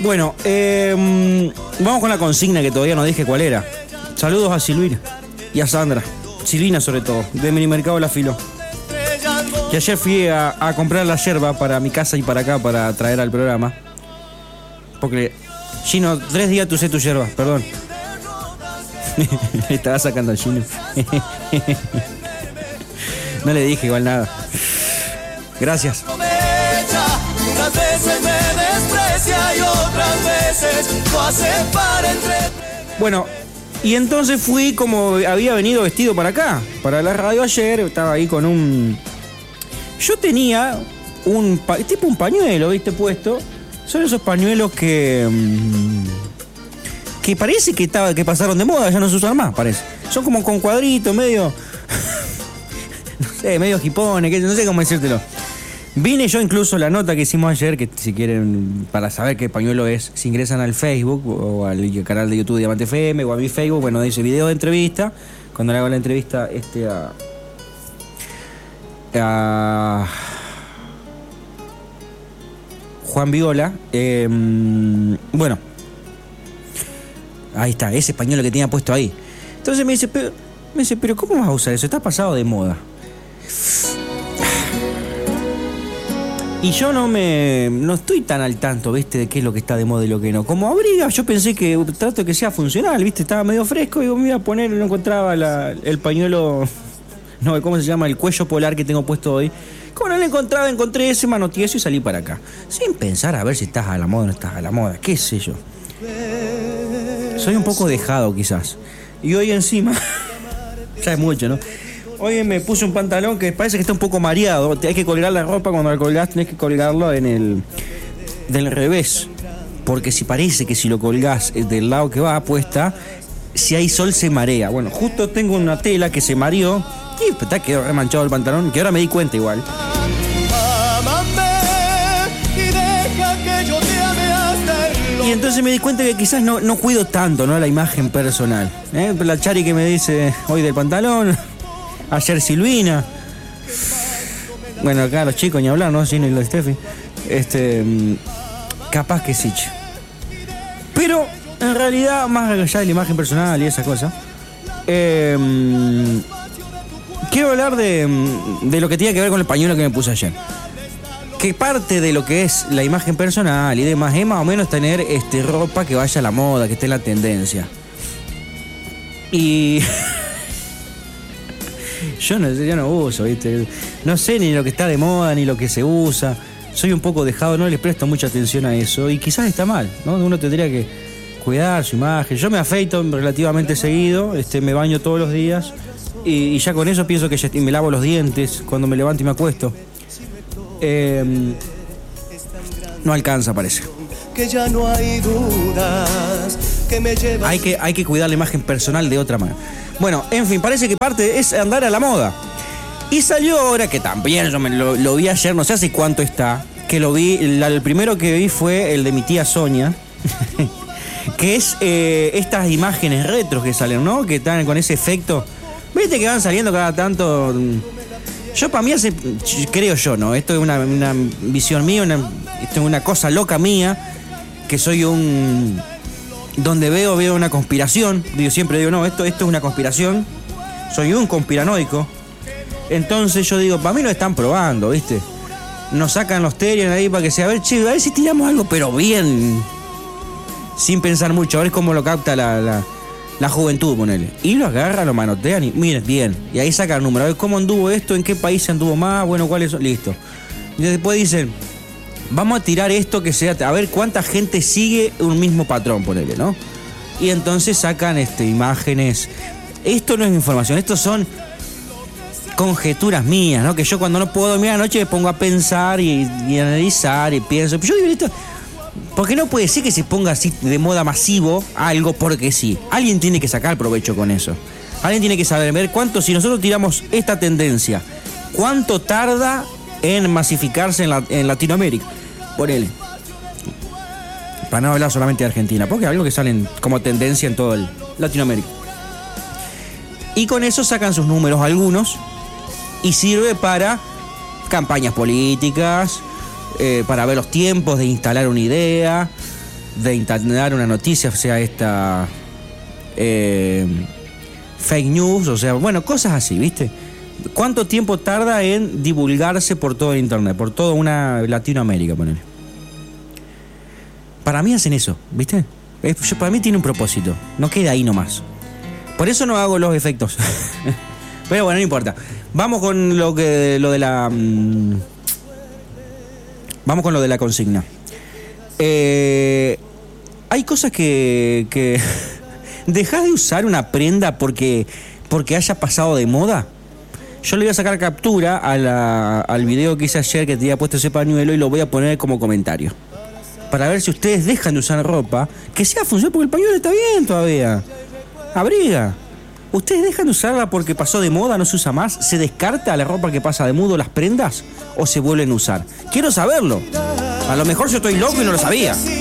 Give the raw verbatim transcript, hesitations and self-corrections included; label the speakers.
Speaker 1: Bueno, eh, vamos con la consigna que todavía no dije cuál era. Saludos a Silvina y a Sandra. Silvina sobre todo, de Minimercado La Filo. Que ayer fui a, a comprar la yerba para mi casa y para acá para traer al programa. Porque, Gino, tres días tú sé tu yerba, perdón. Estaba sacando al Gino. No le dije igual nada. Gracias. Unas veces me desprecia y otras veces lo hace para entretener. Bueno, y entonces fui como había venido vestido para acá, para la radio ayer, estaba ahí con un... Yo tenía un pa... tipo un pañuelo, ¿viste? Puesto. Son esos pañuelos que... que parece que, estaba, que pasaron de moda, ya no se usan más, parece. Son como con cuadritos, medio... no sé, medio hipones, que no sé cómo decírtelo. Vine yo incluso la nota que hicimos ayer, que si quieren, para saber qué pañuelo es, si ingresan al Facebook o al canal de YouTube de Diamante F M o a mi Facebook, bueno, dice video de entrevista. Cuando le hago la entrevista este a... a Juan Viola, eh, bueno, ahí está, ese pañuelo que tenía puesto ahí. Entonces me dice, pero, me dice, pero ¿cómo vas a usar eso? Está pasado de moda. Y yo no me no estoy tan al tanto, ¿viste? De qué es lo que está de moda y lo que no. Como abriga, yo pensé que trato de que sea funcional, ¿viste? Estaba medio fresco y digo, me iba a poner, no encontraba la, el pañuelo, no, ¿cómo se llama? El cuello polar que tengo puesto hoy. Como no lo encontraba, encontré ese manotiezo y salí para acá. Sin pensar a ver si estás a la moda o no estás a la moda, qué sé yo. Soy un poco dejado quizás. Y hoy encima, ya es mucho, ¿no? Hoy me puse un pantalón que parece que está un poco mareado. Hay que colgar la ropa, cuando la colgás tenés que colgarlo en el del revés. Porque si parece que si lo colgás del lado que va puesta, si hay sol se marea. Bueno, justo tengo una tela que se mareó y está, quedó remanchado el pantalón, que ahora me di cuenta igual. Y entonces me di cuenta que quizás no, no cuido tanto, ¿no? La imagen personal. ¿eh? La Chari que me dice hoy del pantalón... Ayer Silvina. Bueno, acá los chicos ni hablar, ¿no? Gino y los Steffi. Este. Capaz que sí. Pero, en realidad, más allá de la imagen personal y esa cosa, eh, quiero hablar de, de lo que tiene que ver con el pañuelo que me puse ayer. Que parte de lo que es la imagen personal y demás es más o menos tener este, ropa que vaya a la moda, que esté en la tendencia. Y... Yo no sé, yo no uso, ¿viste? No sé ni lo que está de moda, ni lo que se usa. Soy un poco dejado, no les presto mucha atención a eso. Y quizás está mal, ¿no? Uno tendría que cuidar su imagen. Yo me afeito relativamente seguido, este, me baño todos los días. Y, y ya con eso pienso que ya me lavo los dientes cuando me levanto y me acuesto. Eh, no alcanza, parece. Que ya no hay dudas que me llevan... Hay que, hay que cuidar la imagen personal de otra manera. Bueno, en fin, parece que parte es andar a la moda. Y salió ahora, que también yo me lo, lo vi ayer, no sé hace cuánto está, que lo vi, la, el primero que vi fue el de mi tía Sonia, que es eh, estas imágenes retros que salen, ¿no? Que están con ese efecto. Viste que van saliendo cada tanto... Yo para mí hace, creo yo, ¿no? Esto es una, una visión mía, una, esto es una cosa loca mía, que soy un... Donde veo, veo una conspiración. Yo siempre digo, no, esto, esto es una conspiración. Soy un conspiranoico. Entonces yo digo, para mí lo están probando, ¿viste? Nos sacan los Terian ahí para que sea, a ver, che, a ver si tiramos algo, pero bien. Sin pensar mucho, a ver cómo lo capta la, la, la juventud, ponele. Y lo agarran, lo manotean y miren, bien. Y ahí sacan el número, a ver cómo anduvo esto, en qué país anduvo más, bueno, cuáles son, listo. Y después dicen... Vamos a tirar esto que sea, a ver cuánta gente sigue un mismo patrón, ponele, ¿no? Y entonces sacan este, imágenes. Esto no es información, esto son conjeturas mías, ¿no? Que yo cuando no puedo dormir a la noche me pongo a pensar y, y analizar y pienso. Yo digo esto, porque no puede ser que se ponga así de moda masivo algo porque sí. Alguien tiene que sacar provecho con eso. Alguien tiene que saber ver cuánto, si nosotros tiramos esta tendencia, cuánto tarda en masificarse en, la, en Latinoamérica. Por él. Para no hablar solamente de Argentina, porque es algo que sale como tendencia en todo el Latinoamérica. Y con eso sacan sus números algunos y sirve para campañas políticas, eh, para ver los tiempos de instalar una idea, de intentar una noticia, sea esta eh, fake news, o sea, bueno, cosas así, ¿viste? ¿Cuánto tiempo tarda en divulgarse por todo el internet, por toda una Latinoamérica, ponele? Para mí hacen eso, ¿viste? Es, yo, para mí tiene un propósito, no queda ahí nomás. Por eso no hago los efectos. Pero bueno, no importa. Vamos con lo que lo de la mmm, vamos con lo de la consigna. Eh, hay cosas que que dejás de usar una prenda porque porque haya pasado de moda. Yo le voy a sacar captura a la, al video que hice ayer que tenía puesto ese pañuelo y lo voy a poner como comentario. Para ver si ustedes dejan de usar ropa que sea funcional, porque el pañuelo está bien todavía. Abriga. ¿Ustedes dejan de usarla porque pasó de moda, no se usa más? ¿Se descarta la ropa que pasa de moda, las prendas? ¿O se vuelven a usar? Quiero saberlo. A lo mejor yo estoy loco y no lo sabía.